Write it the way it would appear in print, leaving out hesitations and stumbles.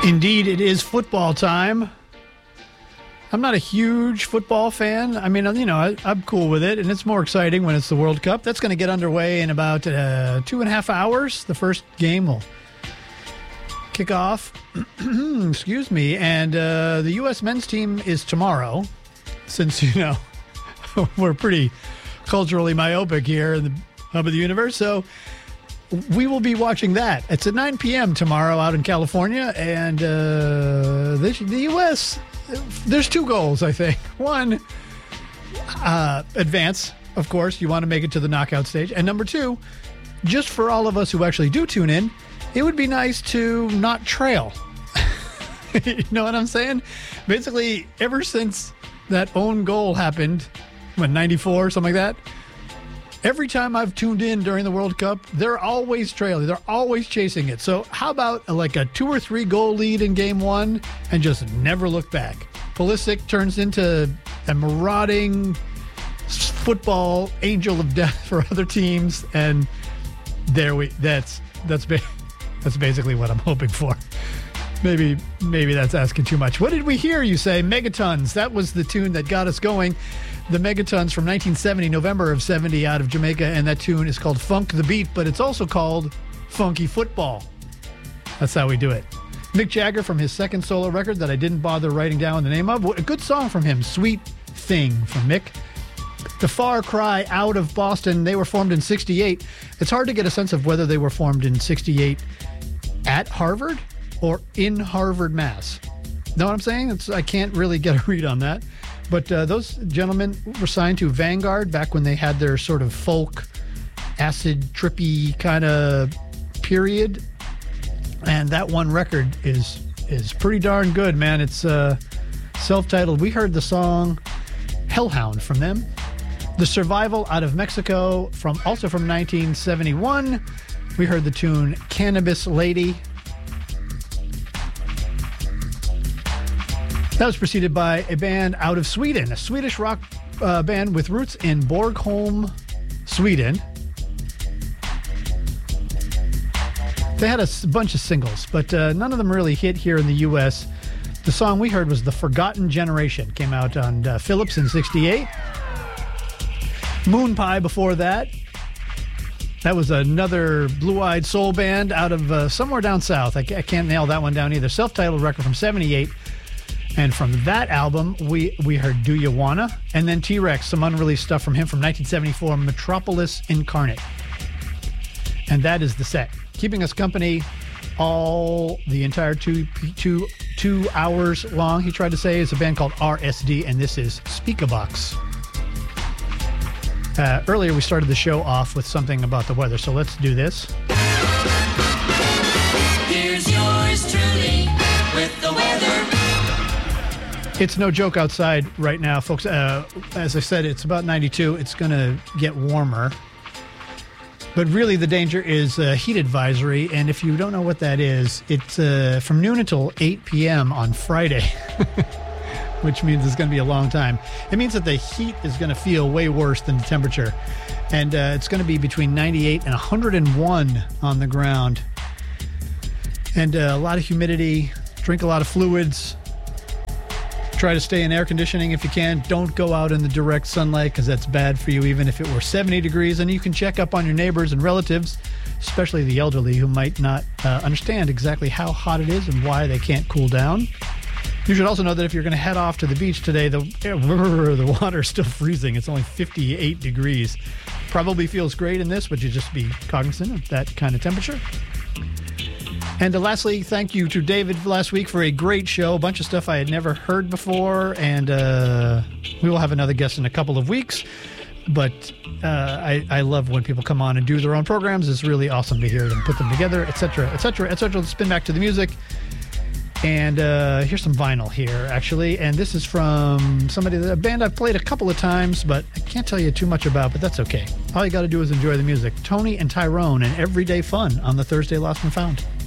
Indeed, it is football time. I'm not a huge football fan. I mean, you know, I'm cool with it, and it's more exciting when it's the World Cup. That's going to get underway in about 2.5 hours. The first game will kick off. Excuse me. And the U.S. men's team is tomorrow, since, you know, we're pretty culturally myopic here in the hub of the universe. So we will be watching that. It's at 9 p.m. tomorrow out in California. And the U.S., there's two goals, I think. One, advance, of course. You want to make it to the knockout stage. And number two, just for all of us who actually do tune in, it would be nice to not trail. You know what I'm saying? Basically, ever since that own goal happened, when 94, something like that, every time I've tuned in during the World Cup, they're always trailing. They're always chasing it. So how about like a 2 or 3 goal lead in game one and just never look back? Pulisic turns into a marauding football angel of death for other teams, and that's basically what I'm hoping for. Maybe that's asking too much. What did we hear you say? Megatons. That was the tune that got us going. The Megatons from 1970, November of 70, out of Jamaica, and that tune is called Funk the Beat, but it's also called Funky Football. That's how we do it. Mick Jagger from his second solo record that I didn't bother writing down the name of. A good song from him, Sweet Thing from Mick. The Far Cry out of Boston, they were formed in 68. It's hard to get a sense of whether they were formed in 68 at Harvard or in Harvard, Mass. Know what I'm saying? I can't really get a read on that. But those gentlemen were signed to Vanguard back when they had their sort of folk, acid, trippy kind of period. And that one record is pretty darn good, man. It's self-titled. We heard the song Hellhound from them. The Survival out of Mexico, also from 1971. We heard the tune Cannabis Lady. That was preceded by a band out of Sweden, a Swedish rock band with roots in Borgholm, Sweden. They had a bunch of singles, but none of them really hit here in the U.S. The song we heard was The Forgotten Generation. Came out on Philips in 68. Moon Pie before that. That was another blue-eyed soul band out of somewhere down south. I can't nail that one down either. Self-titled record from 78. And from that album, we heard Do You Wanna? And then T-Rex, some unreleased stuff from him from 1974, Metropolis Incarnate. And that is the set. Keeping us company the entire two hours long, he tried to say, is a band called RSD, and this is Speakabox. Earlier, we started the show off with something about the weather, so let's do this. Here's yours truly with the weather. It's no joke outside right now, folks. As I said, it's about 92. It's going to get warmer. But really, the danger is heat advisory. And if you don't know what that is, it's from noon until 8 p.m. on Friday, which means it's going to be a long time. It means that the heat is going to feel way worse than the temperature. And it's going to be between 98 and 101 on the ground. And a lot of humidity. Drink a lot of fluids. Try to stay in air conditioning if you can. Don't go out in the direct sunlight because that's bad for you, even if it were 70 degrees. And you can check up on your neighbors and relatives, especially the elderly who might not understand exactly how hot it is and why they can't cool down. You should also know that if you're going to head off to the beach today, the water is still freezing. It's only 58 degrees. Probably feels great in this, but you just be cognizant of that kind of temperature. And lastly, thank you to David last week for a great show. A bunch of stuff I had never heard before. And we will have another guest in a couple of weeks. But I love when people come on and do their own programs. It's really awesome to hear them put them together, etc., etc., etc. Let's spin back to the music. And here's some vinyl here, actually. And this is from a band I've played a couple of times, but I can't tell you too much about, but that's okay. All you got to do is enjoy the music. Tony and Tyrone and Everyday Fun on the Thursday Lost and Found.